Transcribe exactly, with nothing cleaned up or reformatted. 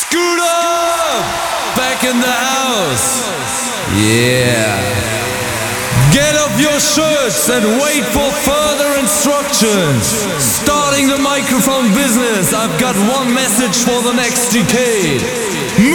Scoot up! Back in the house. Yeah. Get off your shirts and wait for further instructions. Starting the microphone business, I've got one message for the next decade.